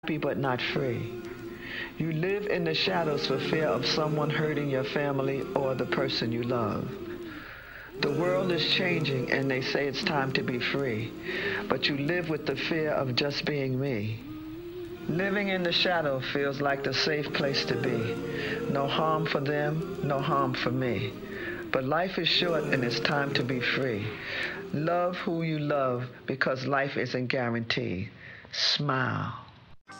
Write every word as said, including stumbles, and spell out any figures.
happy but not free. You live in the shadows for fear of someone hurting your family or the person you love. The world is changing and they say it's time to be free, but you live with the fear of just being me. Living in the shadow feels like the safe place to be. No harm for them, no harm for me. But life is short and it's time to be free. Love who you love because life isn't guaranteed. Smile.